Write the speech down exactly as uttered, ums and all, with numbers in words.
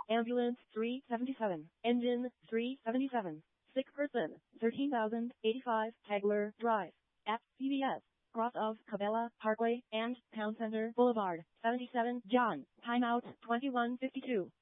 Ambulance three seventy-seven. Engine three seventy-seven. Sick person thirteen thousand eighty-five Hagler Drive. At C V S. Cross of Cabela Parkway and Town Center Boulevard. seventy-seven John. Timeout twenty-one fifty-two.